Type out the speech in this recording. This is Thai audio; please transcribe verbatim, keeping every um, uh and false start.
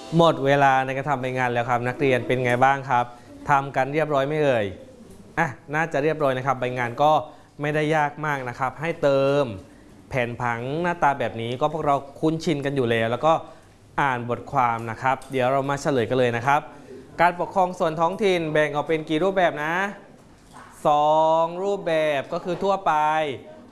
หมดเวลาในการทำใบงานแล้วครับนักเรียนเป็นไงบ้างครับทำกันเรียบร้อยไม่เอ่ยอ่ะน่าจะเรียบร้อยนะครับใบงานก็ไม่ได้ยากมากนะครับให้เติมแผนผังหน้าตาแบบนี้ก็พวกเราคุ้นชินกันอยู่แล้วแล้วก็อ่านบทความนะครับเดี๋ยวเรามาเฉลยกันเลยนะครับการปกครองส่วนท้องถิ่นแบ่งออกเป็นกี่รูปแบบนะสองรูปแบบก็คือทั่วไป